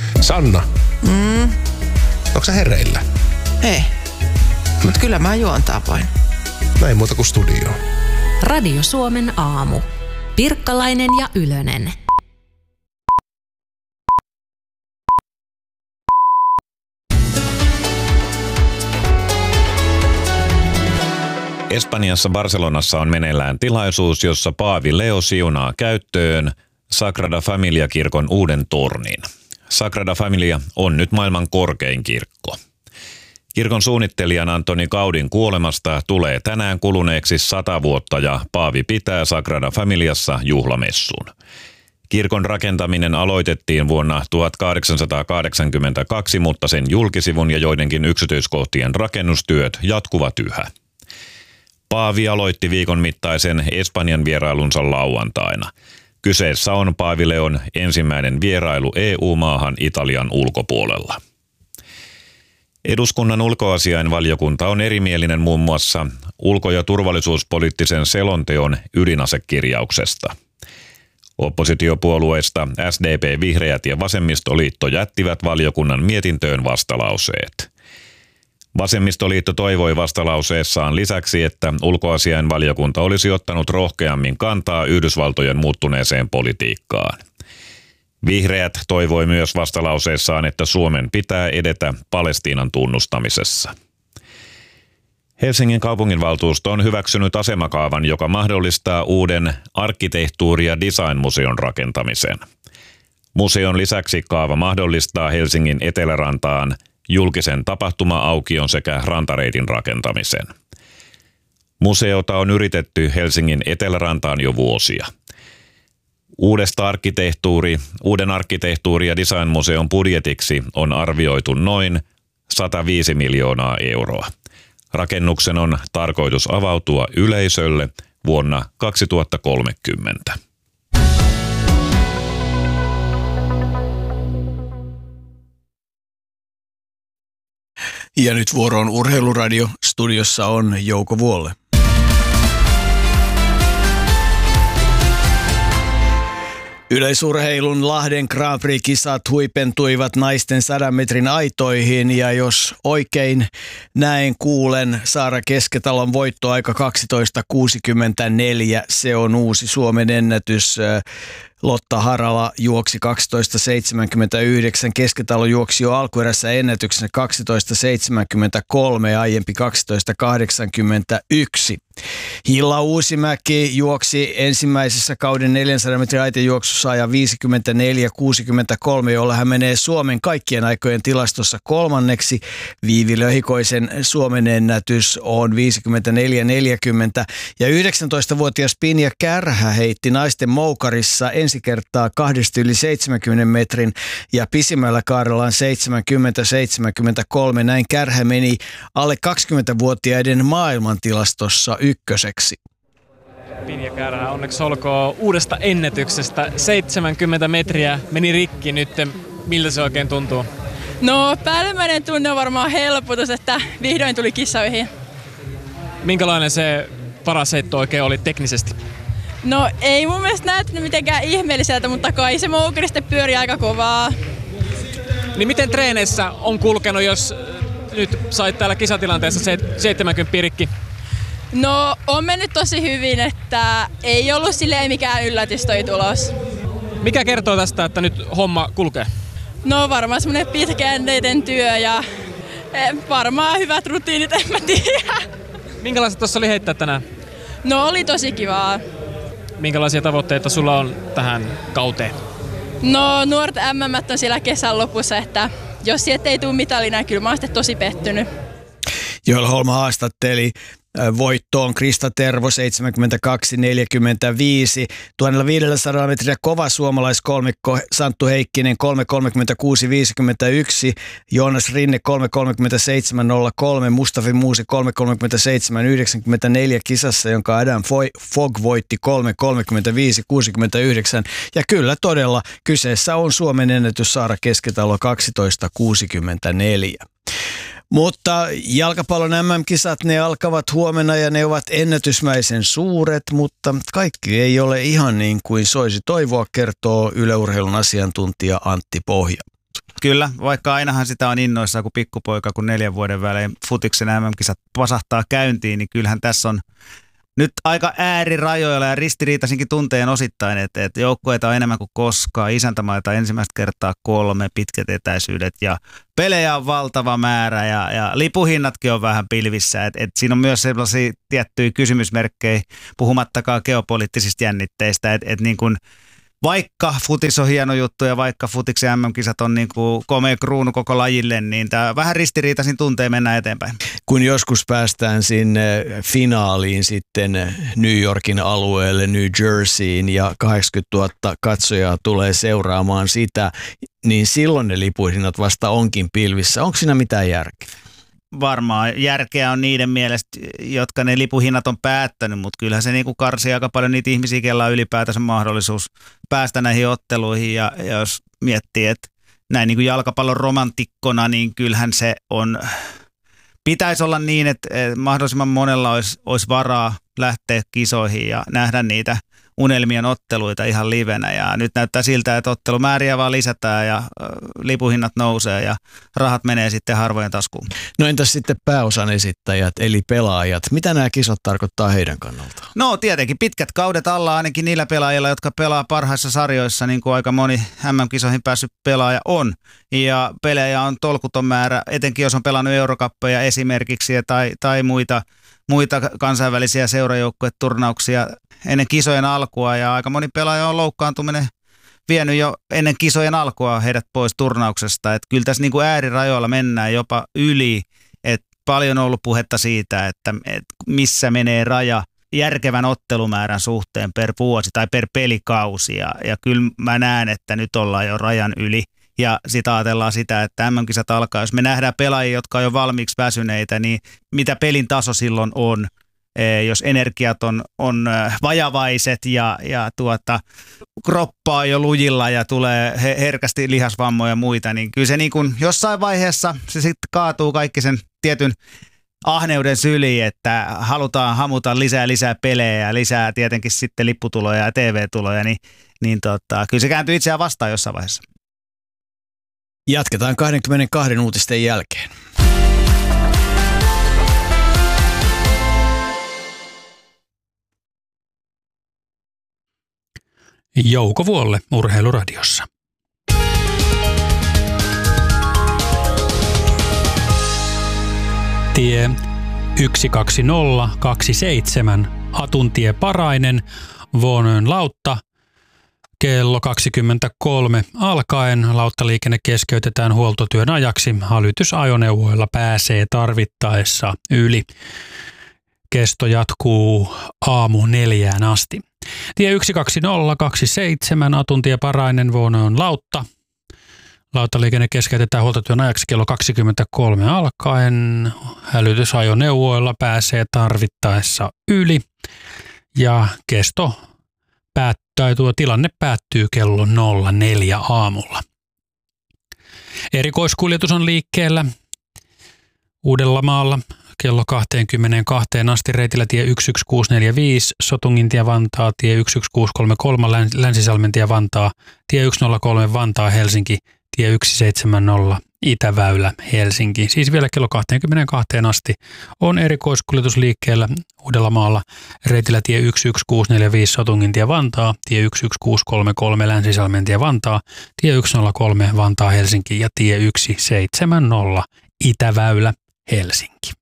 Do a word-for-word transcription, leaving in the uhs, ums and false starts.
Sanna, Mm, onko sä hereillä? ei. Mut kyllä mä juontaa voin. Näin muuta kuin studioon. Radio Suomen aamu. Pirkkalainen ja Ylönen. Espanjassa Barcelonassa on meneillään tilaisuus, jossa paavi Leo siunaa käyttöön Sagrada Familia-kirkon uuden tornin. Sagrada Familia on nyt maailman korkein kirkko. Kirkon suunnittelijan Antoni Gaudin kuolemasta tulee tänään kuluneeksi sata vuotta ja paavi pitää Sagrada Familiassa juhlamessun. Kirkon rakentaminen aloitettiin vuonna tuhatkahdeksansataakahdeksankymmentäkaksi, mutta sen julkisivun ja joidenkin yksityiskohtien rakennustyöt jatkuvat yhä. Paavi aloitti viikon mittaisen Espanjan vierailunsa lauantaina. Kyseessä on paavi Leon ensimmäinen vierailu E U-maahan Italian ulkopuolella. Eduskunnan ulkoasiainvaliokunta on erimielinen muun muassa ulko- ja turvallisuuspoliittisen selonteon ydinasekirjauksesta. Oppositiopuolueista S D P, Vihreät ja Vasemmistoliitto jättivät valiokunnan mietintöön vastalauseet. Vasemmistoliitto toivoi vastalauseessaan lisäksi, että ulkoasiainvaliokunta olisi ottanut rohkeammin kantaa Yhdysvaltojen muuttuneeseen politiikkaan. Vihreät toivoi myös vastalauseessaan, että Suomen pitää edetä Palestiinan tunnustamisessa. Helsingin kaupunginvaltuusto on hyväksynyt asemakaavan, joka mahdollistaa uuden arkkitehtuuri- ja designmuseon rakentamisen. Museon lisäksi kaava mahdollistaa Helsingin Etelärantaan julkisen tapahtuma-aukion sekä rantareitin rakentamisen. Museota on yritetty Helsingin Etelärantaan jo vuosia. Uudesta arkkitehtuuri, uuden arkkitehtuuri- ja designmuseon budjetiksi on arvioitu noin sata viisi miljoonaa euroa. Rakennuksen on tarkoitus avautua yleisölle vuonna kaksituhattakolmekymmentä. Ja nyt vuoro on Urheiluradio. Studiossa on Jouko Vuolle. Yleisurheilun Lahden Grand Prix-kisat huipentuivat naisten sadan metrin aitoihin ja jos oikein näin kuulen, Saara Kesketalon voittoaika kaksitoista kuusikymmentäneljä, se on uusi Suomen ennätys. Lotta Harala juoksi kaksitoista seitsemänkymmentäyhdeksän, Keskitalo juoksi jo alkuerässä ennätyksenä kaksitoista seitsemänkymmentäkolme ja aiempi kaksitoista kahdeksankymmentäyksi. Hilla Uusimäki juoksi ensimmäisessä kauden neljänsadan metrin aitejuoksussa ajan viisikymmentäneljä kuusikymmentäkolme, jolla hän menee Suomen kaikkien aikojen tilastossa kolmanneksi. Viivi Löhikoisen Suomen ennätys on viisikymmentäneljä neljäkymmentä ja yhdeksäntoistavuotias Pinja Kärhä heitti naisten moukarissa ensi kertaa kahdesta yli seitsemänkymmenen metrin ja pisimmällä kaarellaan seitsemänkymmentä seitsemänkymmentäkolme. Näin Kärhä meni alle kaksikymmentävuotiaiden maailmantilastossa ykköseksi. Pinja Kärhä, onneksi olkoon uudesta ennätyksestä. seitsemänkymmentä metriä meni rikki nyt. Miltä se oikein tuntuu? No päällimmäinen tunne on varmaan helpotus, että vihdoin tuli kisoihin. Minkälainen se paras heitto oikein oli teknisesti? No ei mun mielestä näyttänyt mitenkään ihmeelliseltä, mutta kai se moukari sitten pyöri aika kovaa. Niin miten treeneissä on kulkenut, jos nyt sait täällä kisatilanteessa seitsemänkymmentä rikki? No on mennyt tosi hyvin, että ei ollut silleen mikään yllätys toi tulos. Mikä kertoo tästä, että nyt homma kulkee? No varmaan semmonen pitkäjänteinen työ ja varmaan hyvät rutiinit, en mä tiedä. Minkälaiset tuossa oli heittää tänään? No oli tosi kivaa. Minkälaisia tavoitteita sulla on tähän kauteen? No nuorten M M on siellä kesän lopussa, että jos sieltä ei tule mitalina, kyllä mä oon sitten tosi pettynyt. Joel Holma haastatteli voittoon Krista Tervo seitsemänkymmentäkaksi neljäkymmentäviisi. tuhatviisisataa metriä kova suomalaiskolmikko Santtu Heikkinen kolme kolmekymmentäkuusi viisikymmentäyksi, Joonas Rinne kolme kolmekymmentäseitsemän nolla kolme, Mustafi Muusi kolme kolmekymmentäseitsemän yhdeksänkymmentäneljä kisassa, jonka Adam Fogg voitti kolme kolmekymmentäviisi kuusikymmentäyhdeksän. Ja kyllä todella kyseessä on Suomen ennätys Saara Keskitalo kaksitoista kuusikymmentäneljä. Mutta jalkapallon M M-kisat, ne alkavat huomenna ja ne ovat ennätysmäisen suuret, mutta kaikki ei ole ihan niin kuin soisi toivoa, kertoo Yle Urheilun asiantuntija Antti Pohja. Kyllä, vaikka ainahan sitä on innoissaan, kun pikkupoika, kun neljän vuoden välein futiksen M M-kisat pasahtaa käyntiin, niin kyllähän tässä on nyt aika äärirajoilla ja ristiriitaisinkin tunteen osittain, että, että joukkueita on enemmän kuin koskaan, isäntämaita ensimmäistä kertaa kolme, pitkät etäisyydet ja pelejä on valtava määrä ja, ja lipuhinnatkin on vähän pilvissä. Et, et siinä on myös sellaisia tiettyjä kysymysmerkkejä, puhumattakaan geopoliittisista jännitteistä, että et niin kuin vaikka futis on hieno juttu ja vaikka futiksen M M-kisat on niin kuin komea kruunu koko lajille, niin tämä vähän ristiriitaisin tuntee mennään eteenpäin. Kun joskus päästään sinne finaaliin sitten New Yorkin alueelle, New Jerseyin ja kahdeksankymmentätuhatta katsojaa tulee seuraamaan sitä, niin silloin ne lipuhinnat vasta onkin pilvissä. Onko siinä mitään järkeä? Varmaan järkeä on niiden mielestä, jotka ne lipuhinnat on päättänyt, mutta kyllähän se niinku karsii aika paljon niitä ihmisiä, joilla on ylipäätänsä mahdollisuus päästä näihin otteluihin. Ja, ja jos miettii, että näin niin kuin jalkapallon romantikkona, niin kyllähän se on, pitäisi olla niin, että mahdollisimman monella olisi, olisi varaa lähteä kisoihin ja nähdä niitä unelmien otteluita ihan livenä. Ja nyt näyttää siltä, että ottelumääriä vaan lisätään ja lipuhinnat nousee ja rahat menee sitten harvojen taskuun. No entäs sitten pääosan esittäjät eli pelaajat? Mitä nämä kisat tarkoittaa heidän kannaltaan? No tietenkin pitkät kaudet alla ainakin niillä pelaajilla, jotka pelaa parhaissa sarjoissa, niin kuin aika moni M M-kisoihin päässyt pelaaja on. Ja pelejä on tolkuton määrä, etenkin jos on pelannut Eurocuppeja esimerkiksi tai, tai muita, muita kansainvälisiä seurajoukkueturnauksia ennen kisojen alkua, ja aika moni pelaaja on loukkaantuminen vienyt jo ennen kisojen alkua heidät pois turnauksesta. Et kyllä tässä niin kuin äärirajoilla mennään jopa yli, että paljon on ollut puhetta siitä, että, että missä menee raja järkevän ottelumäärän suhteen per vuosi tai per pelikausi, ja, ja kyllä mä näen, että nyt ollaan jo rajan yli. Ja sitä ajatellaan sitä, että M M-kisat alkaa, jos me nähdään pelaajia, jotka on jo valmiiksi väsyneitä, niin mitä pelin taso silloin on, jos energiat on, on vajavaiset ja, ja tuota, kroppa on jo lujilla ja tulee herkästi lihasvammoja ja muita, niin kyllä se niin kuin jossain vaiheessa se sitten kaatuu kaikki sen tietyn ahneuden syliin, että halutaan hamuta lisää lisää pelejä ja lisää tietenkin sitten lipputuloja ja T V-tuloja, niin, niin tota, kyllä se kääntyy itseään vastaan jossain vaiheessa. Jatketaan kaksikymmentäkaksi uutisten jälkeen. Jouko Vuolle Urheiluradiossa. Tie yksi kaksi nolla kaksi seitsemän, Atuntie Parainen, Vuonön lautta. Kello kaksikymmentäkolme alkaen lauttaliikenne keskeytetään huoltotyön ajaksi. Hälytysajoneuvoilla pääsee tarvittaessa yli. Kesto jatkuu aamu neljään asti. Tie yksi kaksi nolla kaksi seitsemän, Atuntie Parainen, Vuonön lautta. Lauttaliikenne keskeytetään huoltotyön ajaksi kello kaksikymmentäkolme alkaen. Hälytysajoneuvoilla pääsee tarvittaessa yli. Ja kesto päättää, tuo tilanne päättyy kello nolla neljä aamulla. Erikoiskuljetus on liikkeellä Uudellamaalla kello kaksikymmentäkaksi asti reitillä tie yksi yksi kuusi neljä viisi, Sotungintie Vantaa, tie yksi yksi kuusi kolme kolme, Länsisalmentie Vantaa, tie yksi nolla kolme Vantaa Helsinki, tie yksi seitsemän nolla Itäväylä Helsinki. Siis vielä kello kaksikymmentäkaksi asti on erikoiskuljetus liikkeellä Uudellamaalla reitillä tie yksi yksi kuusi neljä viisi, Sotungintie Vantaa, tie yksi yksi kuusi kolme kolme Länsisalmentie Vantaa, tie yksi nolla kolme Vantaa Helsinki ja tie yksi seitsemän nolla Itäväylä Helsinki.